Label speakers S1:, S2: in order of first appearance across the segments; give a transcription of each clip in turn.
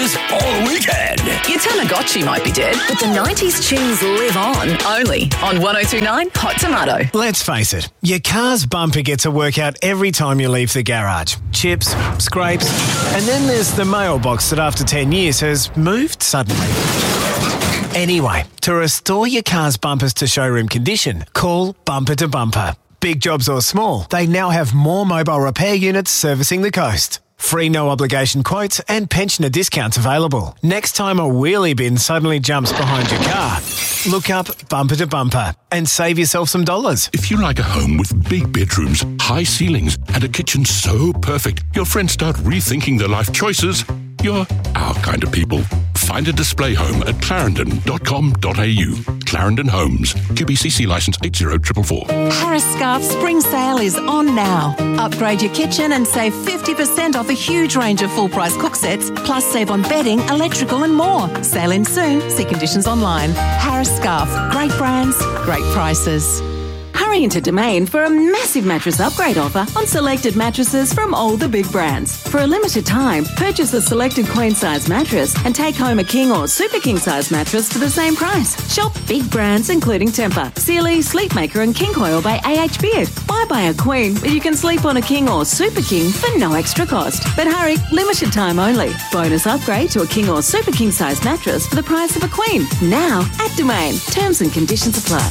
S1: all weekend.
S2: Your Tamagotchi might be dead, but the 90s tunes live on. Only on 102.9 Hot Tomato.
S3: Let's face it, your car's bumper gets a workout every time you leave the garage. Chips, scrapes, and then there's the mailbox that after 10 years has moved suddenly. Anyway, to restore your car's bumpers to showroom condition, call Bumper to Bumper. Big jobs or small, they now have more mobile repair units servicing the coast. Free no-obligation quotes and pensioner discounts available. Next time a wheelie bin suddenly jumps behind your car, look up Bumper to Bumper and save yourself some dollars.
S1: If you like a home with big bedrooms, high ceilings, and a kitchen so perfect your friends start rethinking their life choices, you're our kind of people. Find a display home at clarendon.com.au. Clarendon Homes. QBCC licence 80444.
S4: Harris Scarf Spring Sale is on now. Upgrade your kitchen and save 50% off a huge range of full-price cook sets, plus save on bedding, electrical and more. Sale in soon. See conditions online. Harris Scarf. Great brands, great prices. Hurry into Domain for a massive mattress upgrade offer on selected mattresses from all the big brands. For a limited time, purchase a selected queen-size mattress and take home a king or super king-size mattress for the same price. Shop big brands including Tempur, Sealy, Sleepmaker and King Coil by AH Beard. Why buy a queen when you can sleep on a king or super king for no extra cost? But hurry, limited time only. Bonus upgrade to a king or super king-size mattress for the price of a queen. Now at Domain. Terms and conditions apply.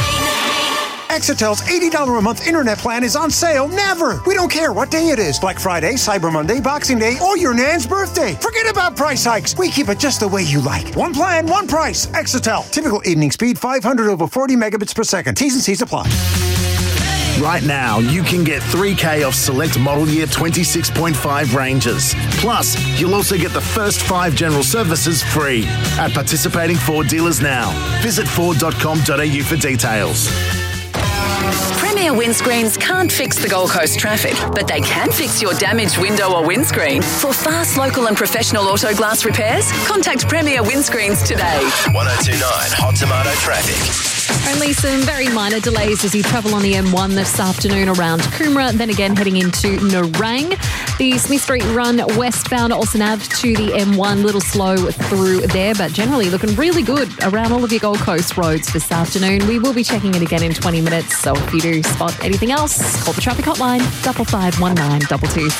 S5: Exetel's $80 a month internet plan is on sale never. We don't care what day it is. Black Friday, Cyber Monday, Boxing Day, or your nan's birthday. Forget about price hikes. We keep it just the way you like. One plan, one price. Exetel. Typical evening speed 500 over 40 megabits per second. T's and C's apply.
S6: Right now, you can get 3K off select model year 26.5 Rangers. Plus, you'll also get the first 5 general services free at participating Ford dealers now. Visit Ford.com.au for details.
S2: Premier Windscreens can't fix the Gold Coast traffic, but they can fix your damaged window or windscreen. For fast, local and professional auto glass repairs, contact Premier Windscreens today.
S7: 102.9 Hot Tomato Traffic.
S8: Only some very minor delays as you travel on the M1 this afternoon around Coomera, then again heading into Nerang. The Smith Street Run westbound Olsen Ave to the M1, little slow through there, but generally looking really good around all of your Gold Coast roads this afternoon. We will be checking it again in 20 minutes, so if you do spot anything else, call the traffic hotline 5519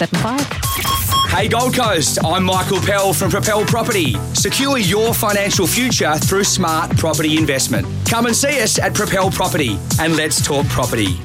S8: 2275.
S9: Hey Gold Coast, I'm Michael Pell from Propel Property. Secure your financial future through smart property investment. Come and see us at Propel Property and let's talk property.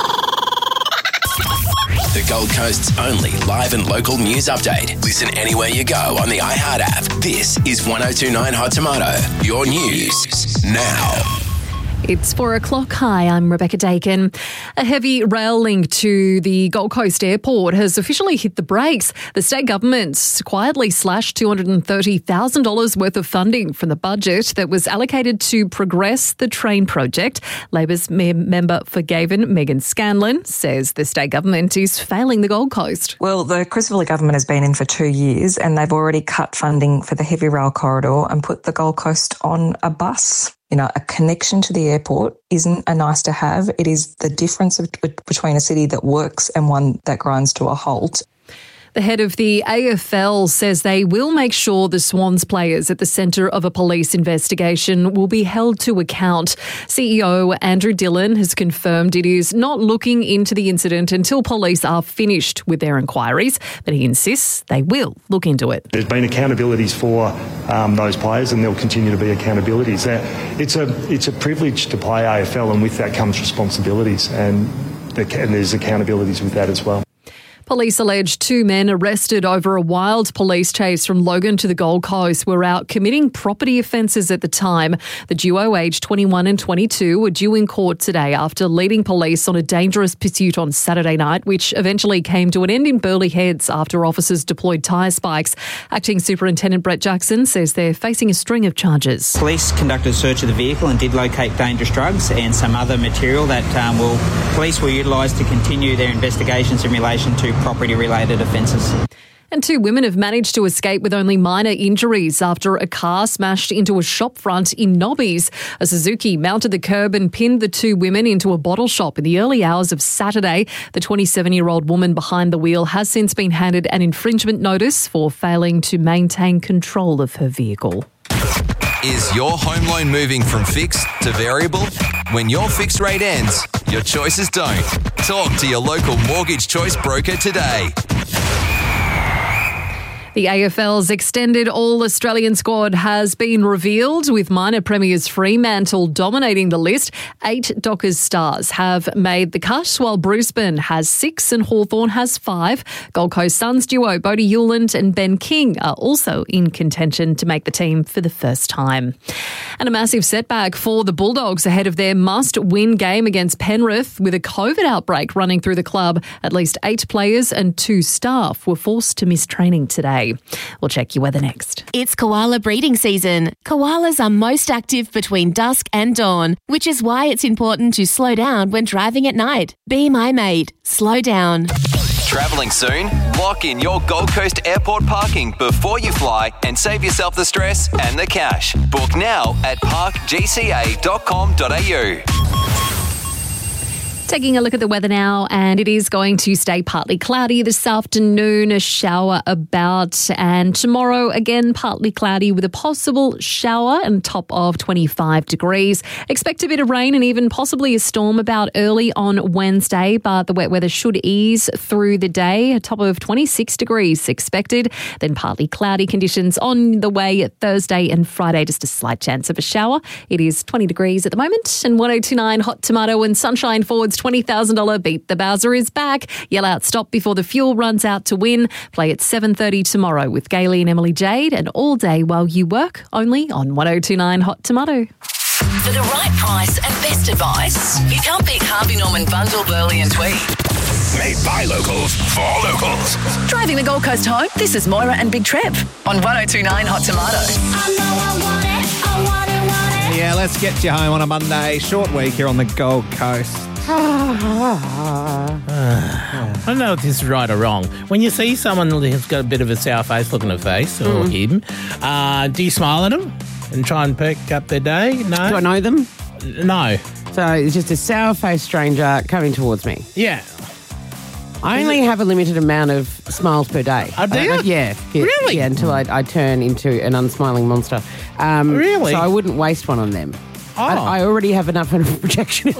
S7: The Gold Coast's only live and local news update. Listen anywhere you go on the iHeart app. This is 102.9 Hot Tomato. Your news now.
S8: It's 4 o'clock. Hi, I'm Rebecca Dakin. A heavy rail link to the Gold Coast Airport has officially hit the brakes. The state government's quietly slashed $230,000 worth of funding from the budget that was allocated to progress the train project. Labor's member for Gavin, Megan Scanlon, says the state government is failing the Gold Coast.
S10: Well, the Criswell government has been in for 2 years and they've already cut funding for the heavy rail corridor and put the Gold Coast on a bus. You know, a connection to the airport isn't a nice to have. It is the difference between a city that works and one that grinds to a halt.
S8: The head of the AFL says they will make sure the Swans players at the centre of a police investigation will be held to account. CEO Andrew Dillon has confirmed it is not looking into the incident until police are finished with their inquiries, but he insists they will look into it.
S11: There's been accountabilities for those players and there'll continue to be accountabilities. It's a privilege to play AFL and with that comes responsibilities and there's accountabilities with that as well.
S8: Police allege 2 men arrested over a wild police chase from Logan to the Gold Coast were out committing property offences at the time. The duo, aged 21 and 22, were due in court today after leading police on a dangerous pursuit on Saturday night, which eventually came to an end in Burleigh Heads after officers deployed tyre spikes. Acting Superintendent Brett Jackson says they're facing a string of charges.
S12: Police conducted a search of the vehicle and did locate dangerous drugs and some other material that police will utilise to continue their investigations in relation to property-related offences.
S8: And 2 women have managed to escape with only minor injuries after a car smashed into a shop front in Nobbies. A Suzuki mounted the curb and pinned the 2 women into a bottle shop in the early hours of Saturday. The 27-year-old woman behind the wheel has since been handed an infringement notice for failing to maintain control of her vehicle.
S13: Is your home loan moving from fixed to variable? When your fixed rate ends, your choices don't. Talk to your local Mortgage Choice broker today.
S8: The AFL's extended All-Australian squad has been revealed, with minor premiers Fremantle dominating the list. 8 Dockers stars have made the cut, while Brisbane has 6 and Hawthorn has 5. Gold Coast Suns duo Bodie Hewland and Ben King are also in contention to make the team for the first time. And a massive setback for the Bulldogs ahead of their must-win game against Penrith. With a COVID outbreak running through the club, at least 8 players and 2 staff were forced to miss training today. We'll check your weather next.
S14: It's koala breeding season. Koalas are most active between dusk and dawn, which is why it's important to slow down when driving at night. Be my mate. Slow down.
S13: Travelling soon? Lock in your Gold Coast airport parking before you fly and save yourself the stress and the cash. Book now at parkgca.com.au.
S8: Taking a look at the weather now, and it is going to stay partly cloudy this afternoon, a shower about, and tomorrow again partly cloudy with a possible shower and top of 25 degrees. Expect a bit of rain and even possibly a storm about early on Wednesday, but the wet weather should ease through the day, a top of 26 degrees expected. Then partly cloudy conditions on the way Thursday and Friday, just a slight chance of a shower. It is 20 degrees at the moment, and 1029 Hot Tomato and Sunshine Forward's $20,000 Beat the Bowser is back. Yell out stop before the fuel runs out to win. Play at 7:30 tomorrow with Gailey and Emily Jade, and all day while you work, only on 1029 Hot Tomato.
S2: For the right price and best advice, you can't beat Harvey Norman Bundle, Burley and Tweed.
S1: Made by locals for locals.
S2: Driving the Gold Coast home, this is Moira and Big Trev on 1029 Hot Tomato.
S15: Yeah, let's get you home on a Monday. Short week here on the Gold Coast.
S16: I don't know if this is right or wrong. When you see someone who's got a bit of a sour face looking at face, or him, do you smile at them and try and perk up their day? No?
S17: Do I know them?
S16: No.
S17: So it's just a sour-faced stranger coming towards me.
S16: Yeah.
S17: I only have a limited amount of smiles per day.
S16: Oh, do you?
S17: Yeah.
S16: Really?
S17: Yeah, until I turn into an unsmiling monster.
S16: Really?
S17: So I wouldn't waste one on them.
S16: Oh.
S17: I already have enough protection.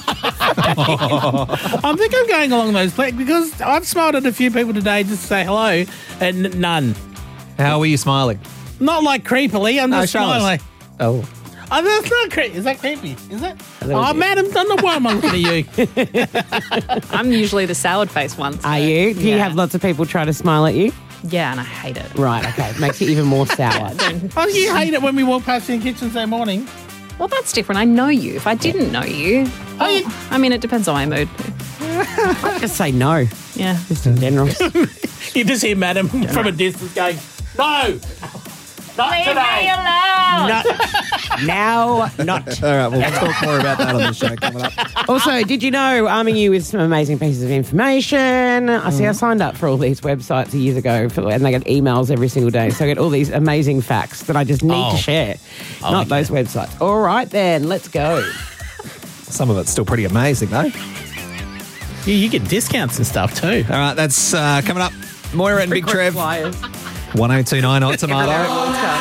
S16: I think I'm going along those lines because I've smiled at a few people today just to say hello, and none.
S15: How were you smiling?
S16: Not like creepily. I'm just smiling.
S15: Oh.
S16: Oh, that's not creepy. Is that creepy? Is it? Oh, madam, I don't know why I'm looking at you.
S8: I'm usually the soured face one. So,
S17: Are you? Do you have lots of people try to smile at you?
S8: Yeah, and I hate it.
S17: Right, okay. Makes it even more sour.
S16: Oh, you hate it when we walk past your kitchen Saturday morning.
S8: Well, that's different. I know you. If I didn't know you, I mean, it depends on my mood.
S17: I just say no.
S8: Yeah.
S17: Just in general.
S16: You just hear madam from a distance going, no, not
S8: Leave
S16: today.
S8: me alone.
S17: Now, not.
S15: All right, we'll talk more about that on the show coming up.
S17: Also, did you know, arming you with some amazing pieces of information? I see I signed up for all these websites years ago, and they get emails every single day. So I get all these amazing facts that I just need to share. Not those websites. All right, then, let's go.
S15: Some of it's still pretty amazing, though.
S16: Yeah, you get discounts and stuff too.
S15: All right, that's coming up. Moira and Big Trev. 1029 Hot Tomato.